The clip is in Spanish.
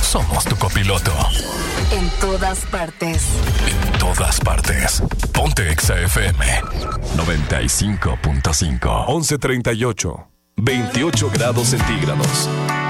somos tu copiloto. En todas partes. En todas partes. Ponte Exa FM 95.5. 11:38. 28 grados centígrados.